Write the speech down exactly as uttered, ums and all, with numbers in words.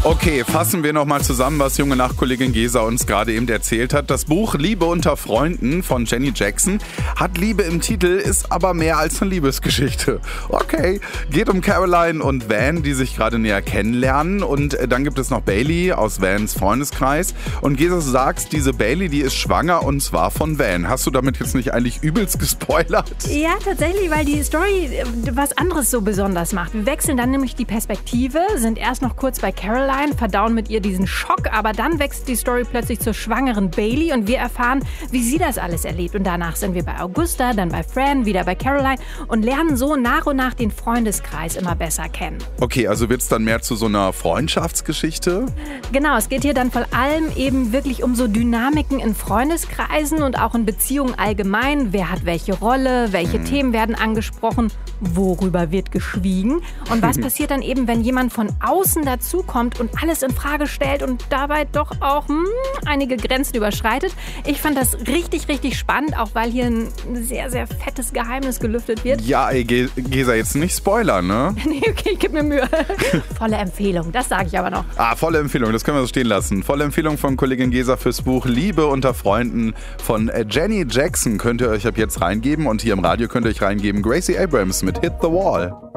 Okay, fassen wir nochmal zusammen, was junge Nachkollegin Gesa uns gerade eben erzählt hat. Das Buch Liebe unter Freunden von Jenny Jackson hat Liebe im Titel, ist aber mehr als eine Liebesgeschichte. Okay, geht um Caroline und Van, die sich gerade näher kennenlernen. Und dann gibt es noch Bailey aus Vans Freundeskreis. Und Gesa, du sagst, diese Bailey, die ist schwanger und zwar von Van. Hast du damit jetzt nicht eigentlich übelst gespoilert? Ja, tatsächlich, weil die Story was anderes so besonders macht. Wir wechseln dann nämlich die Perspektive, sind erst noch kurz bei Caroline, verdauen mit ihr diesen Schock, aber dann wächst die Story plötzlich zur schwangeren Bailey und wir erfahren, wie sie das alles erlebt. Und danach sind wir bei Augusta, dann bei Fran, wieder bei Caroline und lernen so nach und nach den Freundeskreis immer besser kennen. Okay, also wird es dann mehr zu so einer Freundschaftsgeschichte? Genau, es geht hier dann vor allem eben wirklich um so Dynamiken in Freundeskreisen und auch in Beziehungen allgemein. Wer hat welche Rolle, welche hm. Themen werden angesprochen, worüber wird geschwiegen und was passiert dann eben, wenn jemand von außen dazukommt und alles in Frage stellt und dabei doch auch hm, einige Grenzen überschreitet. Ich fand das richtig, richtig spannend, auch weil hier ein sehr, sehr fettes Geheimnis gelüftet wird. Ja, ey, Gesa, jetzt nicht spoilern, ne? Nee, okay, ich gebe mir Mühe. Volle Empfehlung, das sage ich aber noch. Ah, volle Empfehlung, das können wir so stehen lassen. Volle Empfehlung von Kollegin Gesa fürs Buch Liebe unter Freunden von Jenny Jackson könnt ihr euch ab jetzt reingeben und hier im Radio könnt ihr euch reingeben Gracie Abrams mit Hit the Wall.